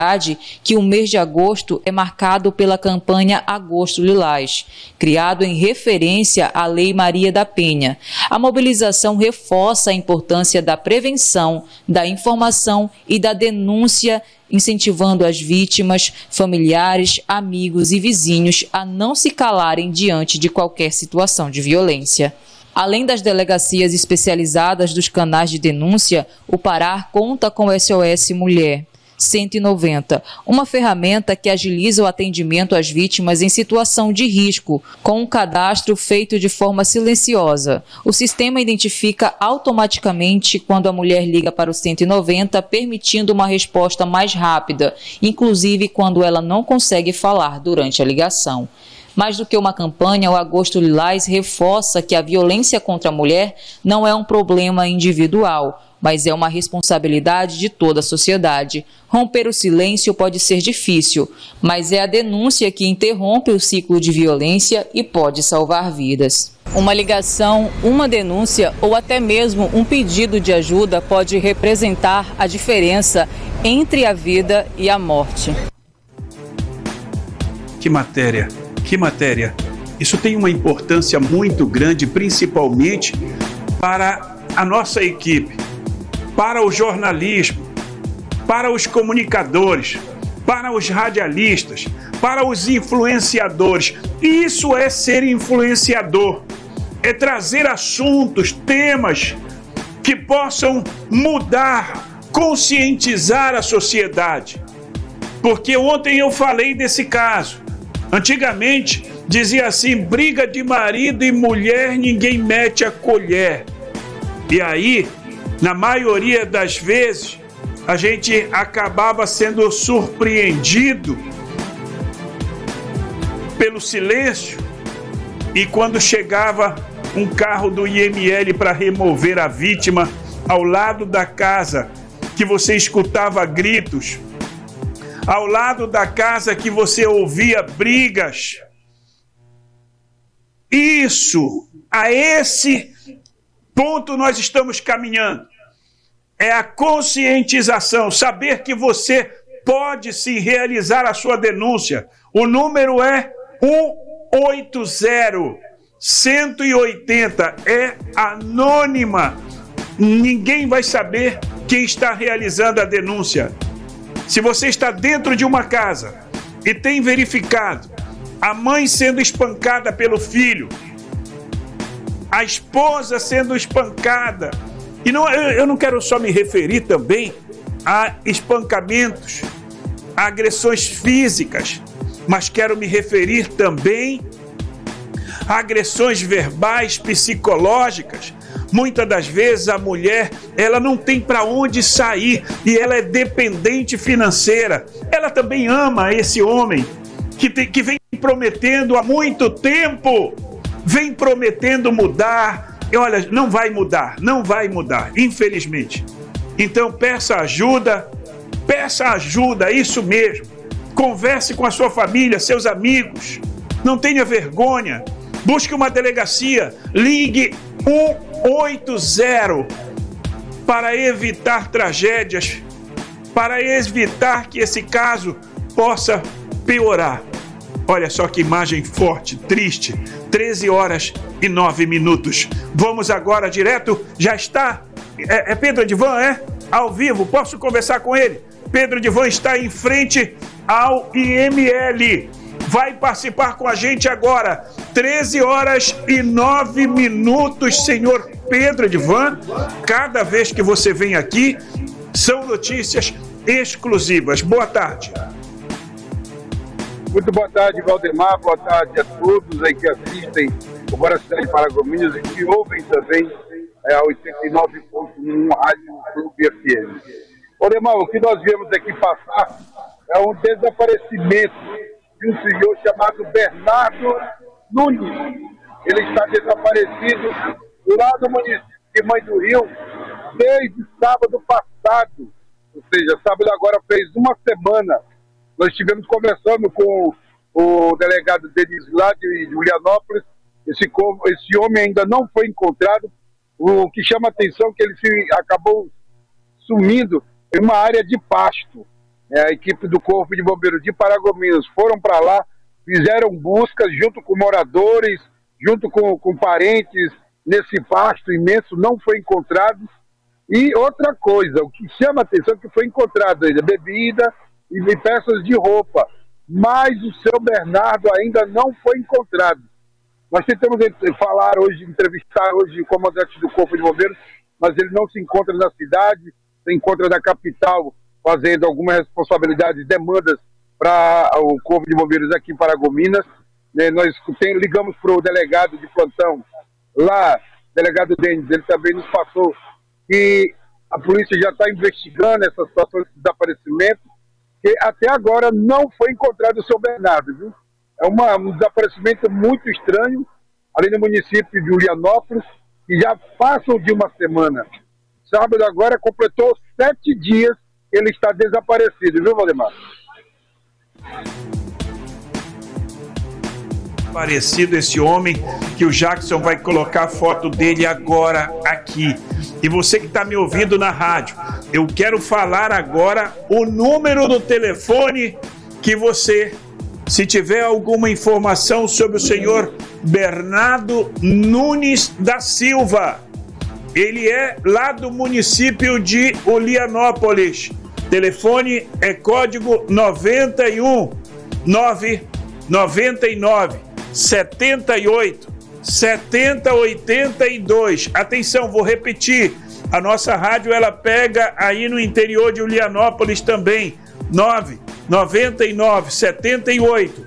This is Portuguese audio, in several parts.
que o mês de agosto é marcado pela campanha Agosto Lilás, criado em referência à Lei Maria da Penha. A mobilização reforça a importância da prevenção, da informação e da denúncia, incentivando as vítimas, familiares, amigos e vizinhos a não se calarem diante de qualquer situação de violência. Além das delegacias especializadas dos canais de denúncia, o Pará conta com o SOS Mulher 190, uma ferramenta que agiliza o atendimento às vítimas em situação de risco, com um cadastro feito de forma silenciosa. O sistema identifica automaticamente quando a mulher liga para o 190, permitindo uma resposta mais rápida, inclusive quando ela não consegue falar durante a ligação. Mais do que uma campanha, o Agosto Lilás reforça que a violência contra a mulher não é um problema individual, mas é uma responsabilidade de toda a sociedade. Romper o silêncio pode ser difícil, mas é a denúncia que interrompe o ciclo de violência e pode salvar vidas. Uma ligação, uma denúncia ou até mesmo um pedido de ajuda pode representar a diferença entre a vida e a morte. Que matéria! Que matéria! Isso tem uma importância muito grande, principalmente para a nossa equipe, para o jornalismo, para os comunicadores, para os radialistas, para os influenciadores. Isso é ser influenciador, é trazer assuntos, temas que possam mudar, conscientizar a sociedade. Porque ontem eu falei desse caso. Antigamente, dizia assim, briga de marido e mulher, ninguém mete a colher. E aí, na maioria das vezes, a gente acabava sendo surpreendido pelo silêncio, e quando chegava um carro do IML para remover a vítima ao lado da casa, que você escutava gritos, ao lado da casa que você ouvia brigas. Isso, a esse ponto nós estamos caminhando. É a conscientização, saber que você pode sim realizar a sua denúncia. O número é 180 180, é anônima. Ninguém vai saber quem está realizando a denúncia. Se você está dentro de uma casa e tem verificado a mãe sendo espancada pelo filho, a esposa sendo espancada, e eu não quero só me referir também a espancamentos, a agressões físicas, mas quero me referir também a agressões verbais, psicológicas. Muitas das vezes a mulher, ela não tem para onde sair e ela é dependente financeira. Ela também ama esse homem que vem prometendo há muito tempo, vem prometendo mudar. E olha, não vai mudar, infelizmente. Então peça ajuda, isso mesmo. Converse com a sua família, seus amigos. Não tenha vergonha. Busque uma delegacia, ligue 180 para evitar tragédias, para evitar que esse caso possa piorar. Olha só que imagem forte, triste, 13h09. Vamos agora direto, já está, é Pedro Edivan, ao vivo, posso conversar com ele? Pedro Edivan está em frente ao IML. Vai participar com a gente agora, 13h09, senhor Pedro Edivan. Cada vez que você vem aqui, são notícias exclusivas. Boa tarde. Muito boa tarde, Valdemar. Boa tarde a todos aí que assistem o Bora Cidade Paragominas e que ouvem também a 89.1 Rádio Clube FM. Valdemar, o que nós viemos aqui passar é um desaparecimento de um senhor chamado Bernardo Nunes. Ele está desaparecido lá do município de Mãe do Rio desde sábado passado. Ou seja, sábado agora fez uma semana. Nós estivemos conversando com o delegado Denis lá de Julianópolis. Esse homem ainda não foi encontrado. O que chama a atenção é que ele acabou sumindo em uma área de pasto. a equipe do Corpo de Bombeiros de Paragominas foram para lá, fizeram buscas junto com moradores, junto com parentes, nesse pasto imenso, não foi encontrado. E outra coisa, o que chama a atenção é que foi encontrado ainda bebida e peças de roupa, mas o seu Bernardo ainda não foi encontrado. Nós tentamos falar hoje, entrevistar hoje o comandante do Corpo de Bombeiros, mas ele não se encontra na cidade, se encontra na capital, fazendo algumas responsabilidades, demandas para o Corpo de Bombeiros aqui em Paragominas. Nós ligamos para o delegado de plantão lá, delegado Denis, ele também nos passou que a polícia já está investigando essa situação de desaparecimento, que até agora não foi encontrado o seu Bernardo, viu? É um desaparecimento muito estranho, ali no município de Ulianópolis, que já passam de uma semana. Sábado agora completou 7 dias que ele está desaparecido, viu, Valdemar? Parecido esse homem, que o Jackson vai colocar a foto dele agora aqui. E você que está me ouvindo na rádio, eu quero falar agora o número do telefone que você, se tiver alguma informação sobre o senhor Bernardo Nunes da Silva, ele é lá do município de Ulianópolis. Telefone é código 91 999 78 7082. Atenção, vou repetir. A nossa rádio ela pega aí no interior de Ulianópolis também. 999 78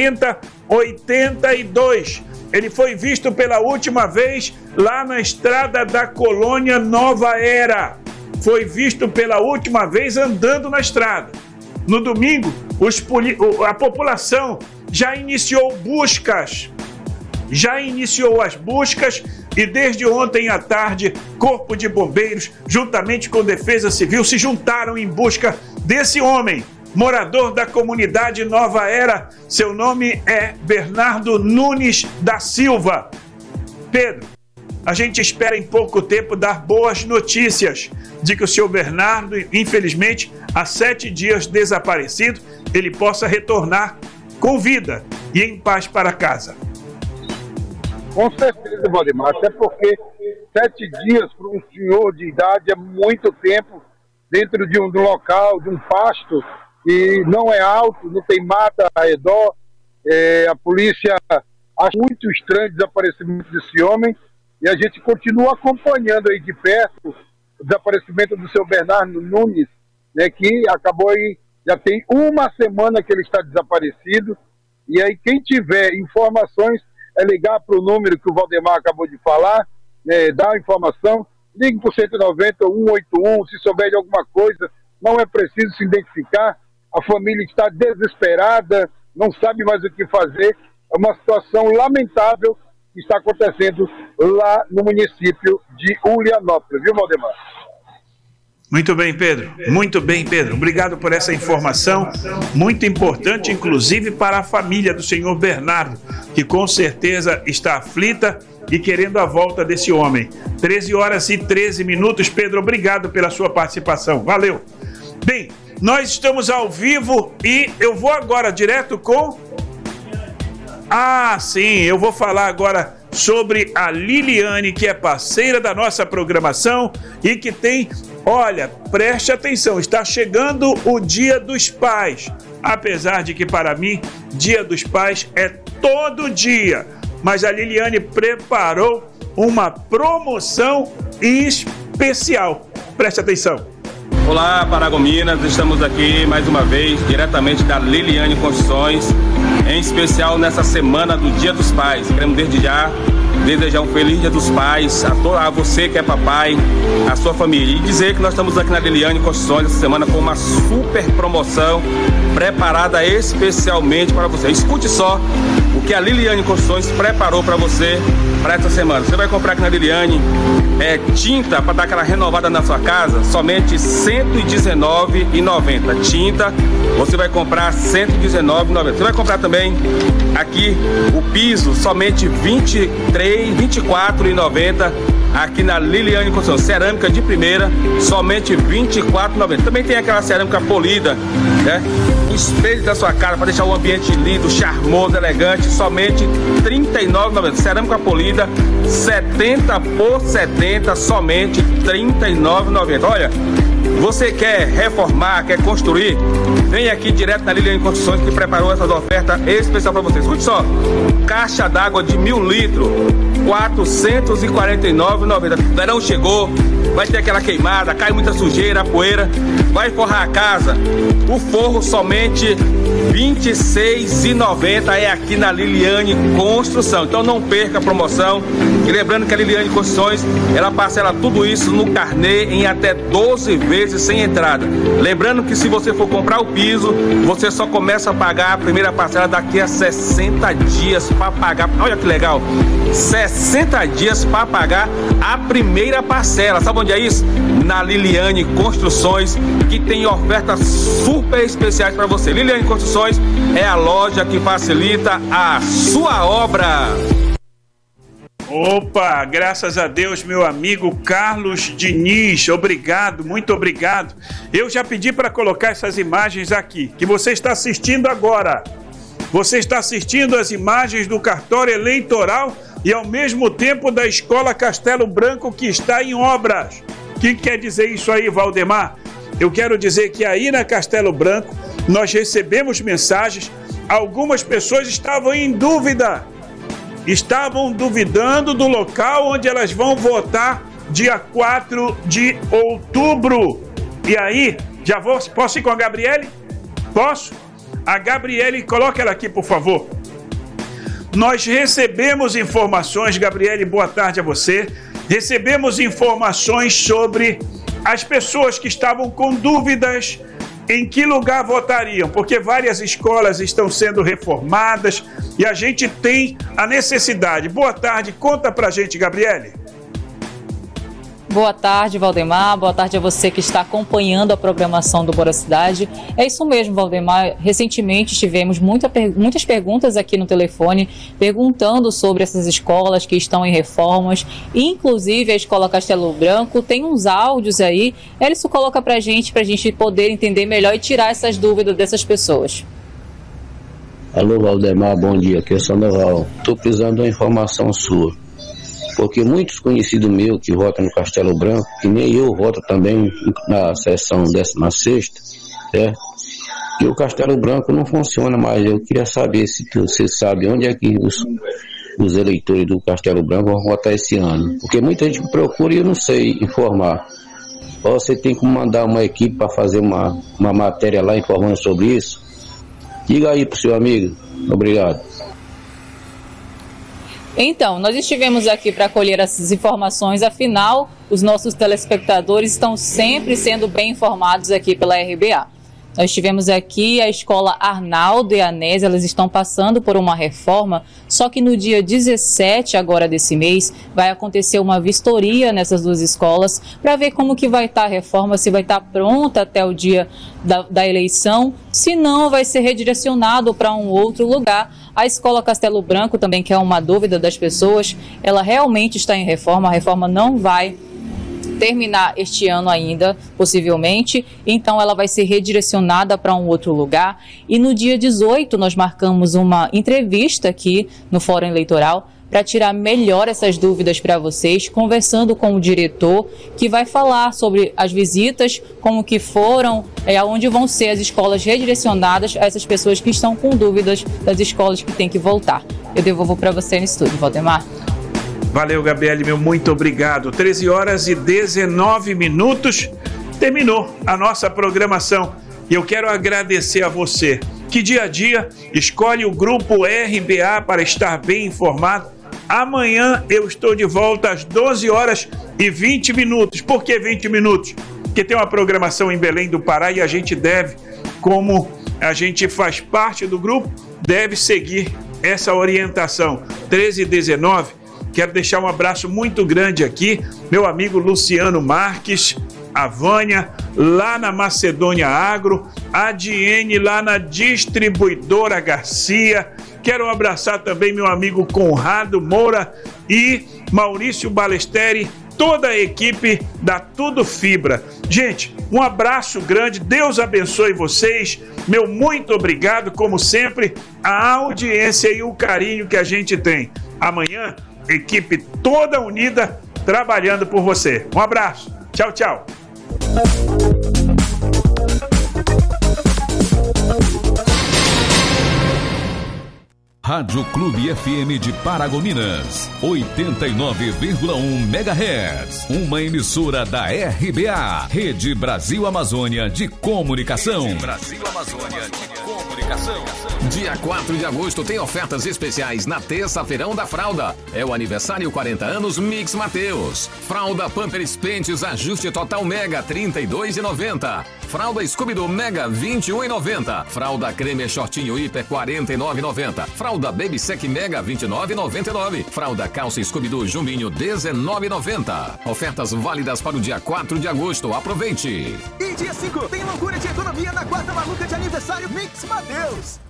7082. Ele foi visto pela última vez lá na estrada da Colônia Nova Era. Foi visto pela última vez andando na estrada. No domingo, a população já iniciou buscas. Já iniciou as buscas e desde ontem à tarde, Corpo de Bombeiros, juntamente com Defesa Civil, se juntaram em busca desse homem, morador da comunidade Nova Era. Seu nome é Bernardo Nunes da Silva. Pedro, a gente espera em pouco tempo dar boas notícias de que o seu Bernardo, infelizmente, há 7 dias desaparecido, ele possa retornar com vida e em paz para casa. Com certeza, Valdemar, até porque 7 dias para um senhor de idade é muito tempo dentro de um local, de um pasto, que não é alto, não tem mata ao redor. A polícia acha muito estranho o desaparecimento desse homem e a gente continua acompanhando aí de perto o desaparecimento do seu Bernardo Nunes, né, que acabou aí, já tem 1 semana que ele está desaparecido. E aí quem tiver informações é ligar para o número que o Valdemar acabou de falar, né, dar a informação, ligue para o 190 181, se souber de alguma coisa, não é preciso se identificar, a família está desesperada, não sabe mais o que fazer, é uma situação lamentável que está acontecendo lá no município de Ulianópolis, viu, Valdemar? Muito bem, Pedro. Muito bem, Pedro. Obrigado por essa informação, muito importante, inclusive para a família do senhor Bernardo, que com certeza está aflita e querendo a volta desse homem. 13h13. Pedro, obrigado pela sua participação. Valeu. Bem, nós estamos ao vivo e eu vou agora direto com... sim, eu vou falar agora sobre a Liliane, que é parceira da nossa programação e que tem... Olha, preste atenção, está chegando o Dia dos Pais. Apesar de que para mim, Dia dos Pais é todo dia. Mas a Liliane preparou uma promoção especial. Preste atenção. Olá, Paragominas, estamos aqui mais uma vez, diretamente da Liliane Construções, em especial nessa semana do Dia dos Pais. Queremos desde já desejar um feliz Dia dos Pais a você que é papai, a sua família. E dizer que nós estamos aqui na Liliane Construções essa semana com uma super promoção preparada especialmente para você. Escute só o que a Liliane Construções preparou para você para essa semana. Você vai comprar aqui na Liliane tinta para dar aquela renovada na sua casa, somente R$ 119,90. Tinta você vai comprar R$ 119,90. Você vai comprar também aqui o piso, somente R$ 24,90. Aqui na Liliane Construção, cerâmica de primeira, somente R$ 24,90. Também tem aquela cerâmica polida, né? O espelho da sua casa para deixar o ambiente lindo, charmoso, elegante, somente R$ 39,90. Cerâmica polida, 70 por 70, somente R$ 39,90. Olha, você quer reformar, quer construir? Vem aqui direto na Liliane Construções, que preparou essas ofertas especial para vocês. Escute só, caixa d'água de 1.000 litros, R$ 449,90. Verão chegou, vai ter aquela queimada, cai muita sujeira, poeira, vai forrar a casa. O forro somente R$ 26,90 é aqui na Liliane Construção. Então não perca a promoção. E lembrando que a Liliane Construções, ela parcela tudo isso no carnê em até 12 vezes sem entrada. Lembrando que se você for comprar o piso, você só começa a pagar a primeira parcela daqui a 60 dias para pagar. Olha que legal, 60 dias para pagar a primeira parcela. Sabe onde é isso? Na Liliane Construções, que tem ofertas super especiais para você. Liliane Construções é a loja que facilita a sua obra. Opa, graças a Deus, meu amigo Carlos Diniz, obrigado, muito obrigado. Eu já pedi para colocar essas imagens aqui, que você está assistindo agora. Você está assistindo as imagens do cartório eleitoral e ao mesmo tempo da Escola Castelo Branco, que está em obras. O que quer dizer isso aí, Valdemar? Eu quero dizer que aí na Castelo Branco nós recebemos mensagens, algumas pessoas estavam em dúvida. Estavam duvidando do local onde elas vão votar dia 4 de outubro. E aí, posso ir com a Gabriele? Posso? A Gabriele, coloca ela aqui, por favor. Nós recebemos informações, Gabriele, boa tarde a você. Recebemos informações sobre as pessoas que estavam com dúvidas em que lugar votariam, porque várias escolas estão sendo reformadas e a gente tem a necessidade. Boa tarde, conta pra gente, Gabriele. Boa tarde, Valdemar. Boa tarde a você que está acompanhando a programação do Bora Cidade. É isso mesmo, Valdemar. Recentemente tivemos muitas perguntas aqui no telefone, perguntando sobre essas escolas que estão em reformas. Inclusive, a Escola Castelo Branco tem uns áudios aí. Elison coloca pra gente poder entender melhor e tirar essas dúvidas dessas pessoas. Alô, Valdemar, bom dia. Aqui é o Sandoval. Estou precisando de uma informação sua. Porque muitos conhecidos meus que votam no Castelo Branco, que nem eu voto também na sessão 16ª, que o Castelo Branco não funciona mais. Eu queria saber se você sabe onde é que os eleitores do Castelo Branco vão votar esse ano. Porque muita gente me procura e eu não sei informar. Ou você tem que mandar uma equipe para fazer uma matéria lá informando sobre isso? Diga aí pro seu amigo. Obrigado. Então, nós estivemos aqui para colher essas informações, afinal, os nossos telespectadores estão sempre sendo bem informados aqui pela RBA. Nós tivemos aqui a escola Arnaldo e Anésio, elas estão passando por uma reforma, só que no dia 17 agora desse mês vai acontecer uma vistoria nessas duas escolas para ver como que vai estar a reforma, se vai estar pronta até o dia da eleição, se não vai ser redirecionado para um outro lugar. A Escola Castelo Branco também, que é uma dúvida das pessoas, ela realmente está em reforma, a reforma não vai terminar este ano ainda, possivelmente, então ela vai ser redirecionada para um outro lugar. E no dia 18 nós marcamos uma entrevista aqui no Fórum Eleitoral para tirar melhor essas dúvidas para vocês, conversando com o diretor, que vai falar sobre as visitas, como que foram, aonde vão ser as escolas redirecionadas a essas pessoas que estão com dúvidas das escolas que têm que voltar. Eu devolvo para você no estúdio, Valdemar. Valeu, Gabriele, meu muito obrigado. 13h19, terminou a nossa programação. E eu quero agradecer a você que dia a dia escolhe o grupo RBA para estar bem informado. Amanhã eu estou de volta às 12h20. Por que 20 minutos? Porque tem uma programação em Belém do Pará e a gente deve, como a gente faz parte do grupo, deve seguir essa orientação. 13h19. Quero deixar um abraço muito grande aqui, meu amigo Luciano Marques, a Vânia, lá na Macedônia Agro, a Diene lá na Distribuidora Garcia. Quero abraçar também meu amigo Conrado Moura e Maurício Balesteri, toda a equipe da Tudo Fibra. Gente, um abraço grande, Deus abençoe vocês, meu muito obrigado, como sempre, a audiência e o carinho que a gente tem. Amanhã, equipe toda unida, trabalhando por você. Um abraço, tchau, tchau. Rádio Clube FM de Paragominas, 89,1 MHz. Uma emissora da RBA, Rede Brasil Amazônia de Comunicação. Rede Brasil Amazônia de Comunicação. Dia 4 de agosto tem ofertas especiais na terça-feirão da fralda. É o aniversário 40 anos Mix Mateus. Fralda Pampers Pentes Ajuste Total Mega, R$ 32,90. Fralda Scooby-Doo Mega, R$ 21,90. Fralda Creme Shortinho Hiper, R$ 49,90. Fralda Baby Sec Mega, R$ 29,99. Fralda Calça Scooby-Doo Jumbinho, R$ 19,90. Ofertas válidas para o dia 4 de agosto. Aproveite! E dia 5 tem loucura de economia na quarta maluca de aniversário Mix Mateus.